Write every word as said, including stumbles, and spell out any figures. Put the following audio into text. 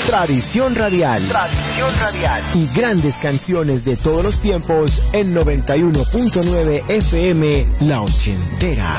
Tradición radial. Tradición radial. Y grandes canciones de todos los tiempos en noventa y uno punto nueve F M La Ochentera.